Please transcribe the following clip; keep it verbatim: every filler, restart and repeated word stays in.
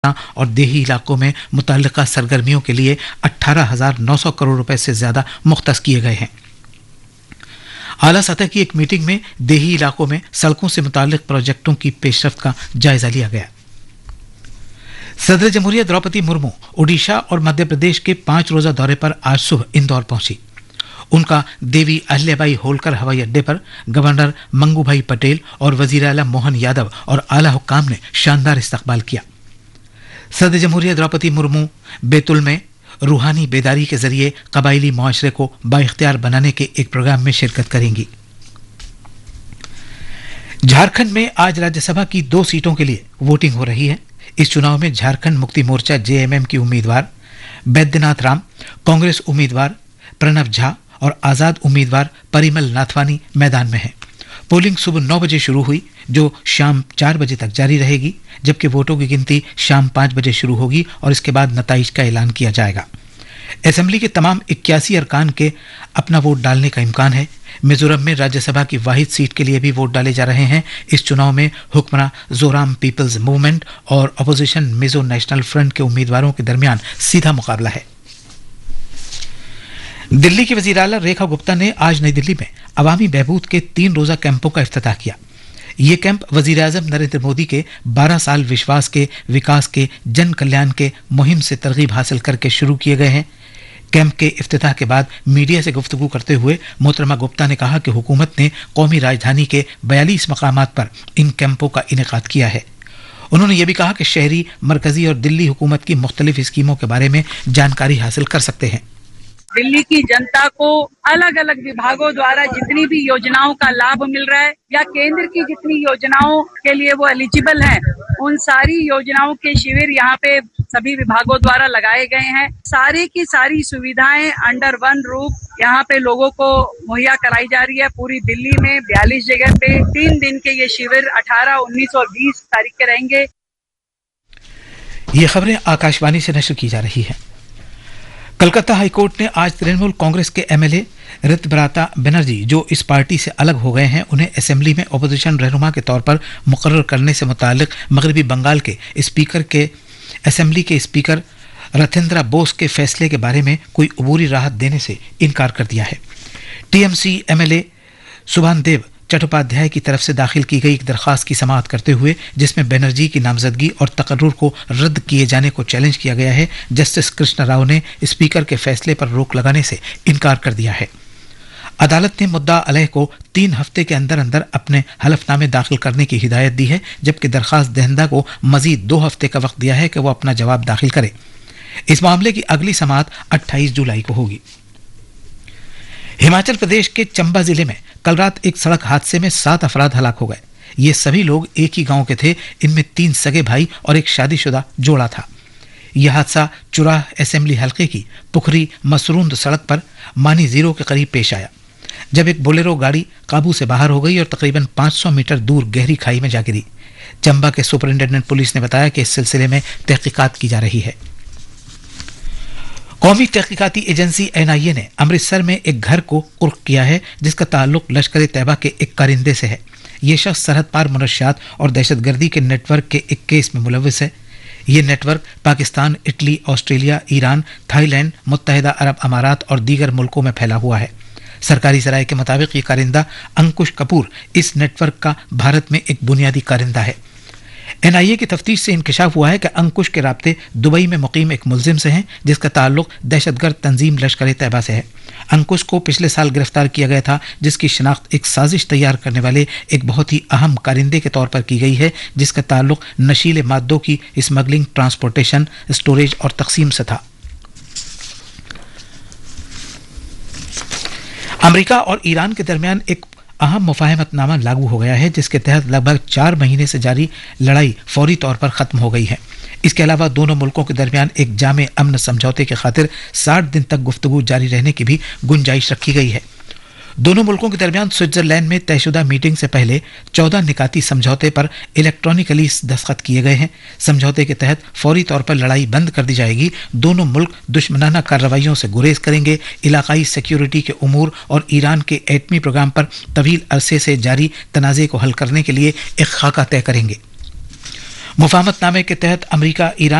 और देही इलाकों में मुतल्लिका सरगर्मियों के लिए अठारह हजार नौ सौ करोड़ रुपए से ज्यादा मुख्तस किए गए हैं। आला सतह की एक मीटिंग में देही इलाकों में सड़कों से मुताल्लिक प्रोजेक्टों की पेशरफ्त का जायजा लिया गया। सदर जमहूरिया द्रौपदी मुर्मू ओडिशा और मध्य प्रदेश के पांच रोजा दौरे पर आज सुबह इंदौर पहुंची। उनका देवी अहिल्याबाई होलकर हवाई अड्डे पर गवर्नर मंगूभाई पटेल और वजीर आला मोहन यादव और आला हुक्काम ने शानदार इस्तकबाल किया। सदर जमहूरिया द्रौपदी मुर्मू बैतुल में रूहानी बेदारी के जरिए कबायली मुआशरे को बाइख्तियार बनाने के एक प्रोग्राम में शिरकत करेंगी। झारखंड में आज राज्यसभा की दो सीटों के लिए वोटिंग हो रही है। इस चुनाव में झारखंड मुक्ति मोर्चा जेएमएम की उम्मीदवार बैद्यनाथ राम, कांग्रेस उम्मीदवार प्रणव झा और आजाद उम्मीदवार परिमल नाथवानी मैदान में हैं। पोलिंग सुबह नौ बजे शुरू हुई, जो शाम चार बजे तक जारी रहेगी, जबकि वोटों की गिनती शाम पांच बजे शुरू होगी और इसके बाद नताइज का ऐलान किया जाएगा। असेंबली के तमाम इक्यासी अरकान के अपना वोट डालने का इम्कान है। मिजोरम में राज्यसभा की वाहिद सीट के लिए भी वोट डाले जा रहे हैं। इस चुनाव में हुक्मरां जोराम पीपल्स मूवमेंट और अपोजिशन मिजो नेशनल फ्रंट के उम्मीदवारों के दरमियान सीधा मुकाबला है। दिल्ली की वजीर आला रेखा गुप्ता ने आज नई दिल्ली में अवामी बहबूद के तीन रोजा कैंपों का इफ्तिताह किया। ये कैंप वजीर आजम नरेंद्र मोदी के बारह साल विश्वास के, विकास के, जन कल्याण के मुहिम से तरगीब हासिल करके शुरू किए गए हैं। कैंप के इफ्तिताह के बाद मीडिया से गुफ्तगू करते हुए मोहतरमा गुप्ता ने कहा कि हुकूमत ने कौमी राजधानी के बयालीस मकामात पर इन कैंपों का इनेकाद किया है। उन्होंने ये भी कहा कि शहरी, मरकजी और दिल्ली हुकूमत की मुख्तलिफ स्कीमों के बारे में जानकारी हासिल कर सकते हैं। दिल्ली की जनता को अलग अलग विभागों द्वारा जितनी भी योजनाओं का लाभ मिल रहा है या केंद्र की जितनी योजनाओं के लिए वो एलिजिबल हैं, उन सारी योजनाओं के शिविर यहाँ पे सभी विभागों द्वारा लगाए गए हैं। सारी की सारी सुविधाएं अंडर वन रूफ यहाँ पे लोगों को मुहैया कराई जा रही है। पूरी दिल्ली में बयालीस जगह पे तीन दिन के ये शिविर अठारह, उन्नीस और बीस तारीख के रहेंगे। ये खबरें आकाशवाणी से नशर की जा रही है। कलकत्ता हाईकोर्ट ने आज तृणमूल कांग्रेस के एमएलए ऋतब्राता बनर्जी, जो इस पार्टी से अलग हो गए हैं, उन्हें असेंबली में ओपोजिशन रहनुमा के तौर पर मुकर्रर करने से मुताल्लिक मगरबी बंगाल के स्पीकर के असेंबली के स्पीकर रथेंद्र बोस के फैसले के बारे में कोई अबूरी राहत देने से इनकार कर दिया है। टीएमसी एमएलए सुभानदेव चट्टोपाध्याय की तरफ से दाखिल की गई एक दरखास्त की समाअत करते हुए, जिसमें बनर्जी की नामजदगी और तकर्रुर को रद्द किए जाने को चैलेंज किया गया है, जस्टिस कृष्ण राव ने स्पीकर के फैसले पर रोक लगाने से इनकार कर दिया है। अदालत ने मुद्दा अलह को तीन हफ्ते के अंदर अंदर अपने हलफनामे दाखिल करने की हिदायत दी है, जबकि दरखास्त दहिंदा को मजीद दो हफ्ते का वक्त दिया है कि वो अपना जवाब दाखिल करे। इस मामले की अगली समाअत अट्ठाईस जुलाई को होगी। हिमाचल प्रदेश के चंबा जिले में कल रात एक सड़क हादसे में सात अफराद हलाक हो गए। ये सभी लोग एक ही गांव के थे। इनमें तीन सगे भाई और एक शादीशुदा जोड़ा था। यह हादसा चुराह असेंबली हलके की पुखरी मसरूंद सड़क पर मानी जीरो के करीब पेश आया, जब एक बोलेरो गाड़ी काबू से बाहर हो गई और तकरीबन पाँच सौ मीटर दूर गहरी खाई में जा गिरी। चंबा के सुपरिंटेंडेंट पुलिस ने बताया कि इस सिलसिले में तहकीकात की जा रही है। कौमी तहकीकाती एजेंसी एनआईए ने अमृतसर में एक घर को कुर्क किया है, जिसका ताल्लुक लश्कर तैयबा के एक कारिंदे से है। यह शख्स सरहद पार मनशियात और दहशतगर्दी के नेटवर्क के एक केस में मुलविस है। यह network Pakistan, Italy, Australia, Iran, Thailand, मुत्तहिदा अरब अमारात और दीगर मुल्कों में फैला हुआ है। सरकारी ज़राए के मुताबिक ये कारिंदा अंकुश कपूर इस नेटवर्क का भारत में एक बुनियादी कारिंदा है। एनआईए की तफ्तीश से इंकशाफ हुआ है कि अंकुश के राब्ते दुबई में मुकीम एक मुलजिम से हैं, जिसका ताल्लुक दहशतगर्द तंजीम लश्कर तैयबा से है। अंकुश को पिछले साल गिरफ्तार किया गया था, जिसकी शनाख्त एक साजिश तैयार करने वाले एक बहुत ही अहम कारिंदे के तौर पर की गई है, जिसका ताल्लुक नशीले मादों की स्मगलिंग, ट्रांसपोर्टेशन, स्टोरेज और तकसीम से था। अमेरिका और ईरान के दरमियान एक अहम मुफाहमतनामा लागू हो गया है, जिसके तहत लगभग चार महीने से जारी लड़ाई फौरी तौर पर खत्म हो गई है। इसके अलावा दोनों मुल्कों के दरमियान एक जामे अमन समझौते की खातिर साठ दिन तक गुफ्तगू जारी रहने की भी गुंजाइश रखी गई है। दोनों मुल्कों के दरमियान स्विट्जरलैंड में तयशुदा मीटिंग से पहले चौदह निकाती समझौते पर इलेक्ट्रॉनिकली दस्तखत किए गए हैं। समझौते के तहत फौरी तौर पर लड़ाई बंद कर दी जाएगी। दोनों मुल्क दुश्मनाना कार्रवाइयों से गुरेज करेंगे, इलाकाई सिक्योरिटी के उमूर और ईरान के एटमी प्रोग्राम पर तवील अरसे से जारी तनाज़े को हल करने के लिए एक खाका तय करेंगे। मुफाहमतनामे के तहत अमेरिका ईरान